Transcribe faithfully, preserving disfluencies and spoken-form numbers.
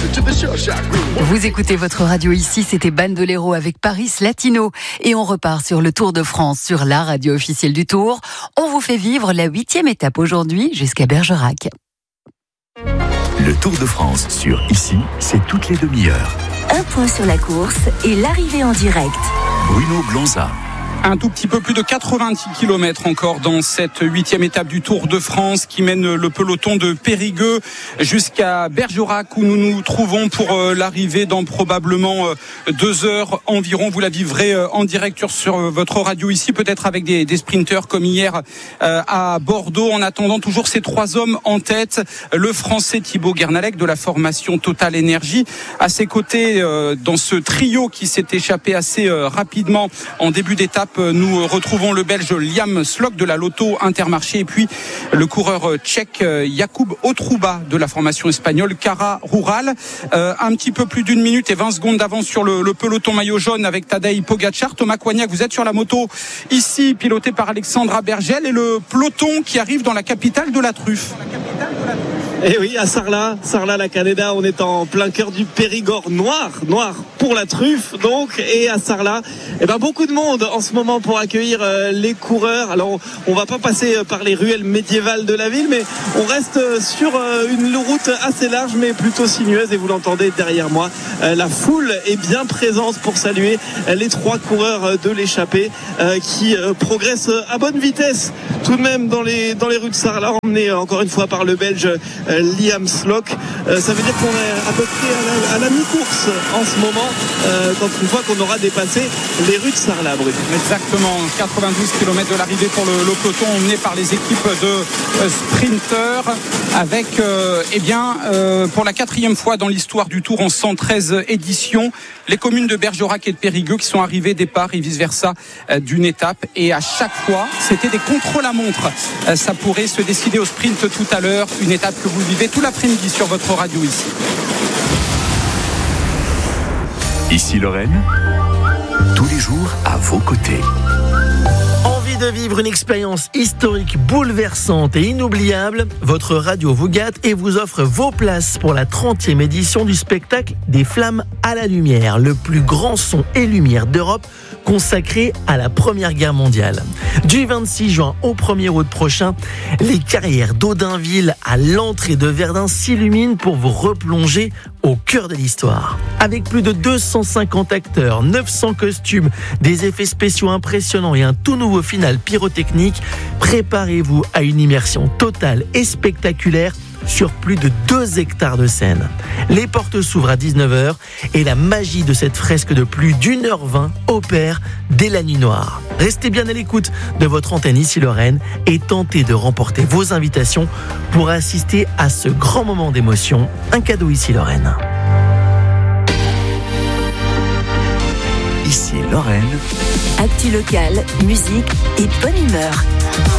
Vous écoutez votre radio ici, c'était Bandolero avec Paris Latino. Et on repart sur le Tour de France, sur la radio officielle du Tour. On vous fait vivre la huitième étape aujourd'hui jusqu'à Bergerac. Le Tour de France sur Ici, c'est toutes les demi-heures. Un point sur la course et l'arrivée en direct. Bruno Blanza. Un tout petit peu plus de quatre-vingt-dix kilomètres encore dans cette huitième étape du Tour de France qui mène le peloton de Périgueux jusqu'à Bergerac où nous nous trouvons pour l'arrivée dans probablement deux heures environ. Vous la vivrez en direct sur votre radio ici, peut-être avec des, des sprinteurs comme hier à Bordeaux. En attendant, toujours ces trois hommes en tête. Le Français Thibaut Guernalec de la formation Total Energy. À ses côtés, dans ce trio qui s'est échappé assez rapidement en début d'étape, nous retrouvons le Belge Liam Slock de la Lotto Intermarché et puis le coureur tchèque Jakub Otruba de la formation espagnole Cara Rural. Euh, un petit peu plus d'une minute et vingt secondes d'avance sur le, le peloton maillot jaune avec Tadej Pogačar. Thomas Coignac, vous êtes sur la moto ici, piloté par Alexandra Bergel, et le peloton qui arrive dans la capitale de la truffe. Et oui, à Sarlat, Sarlat la Canéda, on est en plein cœur du Périgord noir, noir pour la truffe donc. Et à Sarlat, eh ben beaucoup de monde en ce moment pour accueillir euh, les coureurs. Alors on, on va pas passer par les ruelles médiévales de la ville, mais on reste sur euh, une route assez large mais plutôt sinueuse. Et vous l'entendez derrière moi, euh, la foule est bien présente pour saluer euh, les trois coureurs de l'échappée euh, qui euh, progressent à bonne vitesse tout de même dans les dans les rues de Sarlat, emmenés encore une fois par le Belge Liam Slock. Euh, ça veut dire qu'on est à peu près à la, à la mi-course en ce moment, euh, quand une fois qu'on aura dépassé les rues de Sarlat. Exactement, quatre-vingt-douze kilomètres de l'arrivée pour le, le peloton emmené par les équipes de euh, sprinteurs avec euh, eh bien euh, pour la quatrième fois dans l'histoire du Tour en cent treize éditions, les communes de Bergerac et de Périgueux qui sont arrivées départ et vice-versa euh, d'une étape, et à chaque fois c'était des contre-la-montre. Euh, ça pourrait se décider au sprint tout à l'heure, une étape que vous vivez tout l'après-midi sur votre radio ici. Ici Lorraine, tous les jours à vos côtés. Envie de vivre une expérience historique bouleversante et inoubliable? Votre radio vous gâte et vous offre vos places pour la trentième édition du spectacle des Flammes à la Lumière, le plus grand son et lumière d'Europe consacré à la Première Guerre mondiale. Du vingt-six juin au premier août prochain, les carrières d'Audinville à l'entrée de Verdun s'illuminent pour vous replonger au cœur de l'histoire. Avec plus de deux cent cinquante acteurs, neuf cents costumes, des effets spéciaux impressionnants et un tout nouveau final pyrotechnique, préparez-vous à une immersion totale et spectaculaire sur plus de deux hectares de scène. Les portes s'ouvrent à dix-neuf heures et la magie de cette fresque de plus d'une heure vingt opère dès la nuit noire. Restez bien à l'écoute de votre antenne Ici Lorraine et tentez de remporter vos invitations pour assister à ce grand moment d'émotion. Un cadeau Ici Lorraine. Ici Lorraine. Actu locale, musique et bonne humeur.